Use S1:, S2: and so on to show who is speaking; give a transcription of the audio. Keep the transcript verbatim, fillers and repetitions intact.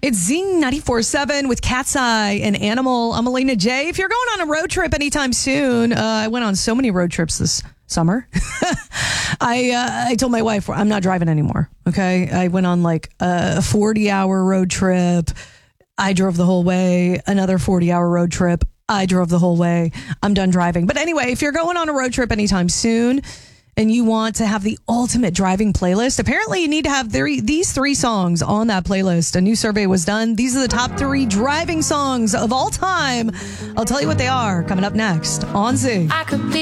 S1: It's Zing ninety-four point seven with Cat's Eye and Animal. I'm Elena J. If you're going on a road trip anytime soon, uh, I went on so many road trips this summer. I uh, I told my wife, I'm not driving anymore. Okay. I went on like a forty hour road trip. I drove the whole way. Another forty hour road trip. I drove the whole way. I'm done driving. But anyway, if you're going on a road trip anytime soon and you want to have the ultimate driving playlist, apparently you need to have three, these three songs on that playlist. A new survey was done. These are the top three driving songs of all time. I'll tell you what they are coming up next on Zing. I could be